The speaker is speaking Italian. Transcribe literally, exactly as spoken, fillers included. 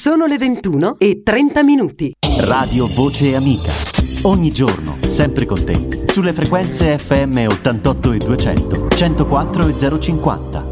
Sono le ventuno e trenta minuti. Radio Voce Amica. Ogni giorno, sempre con te, sulle frequenze F M ottantotto e duecento, centoquattro e zero cinquanta.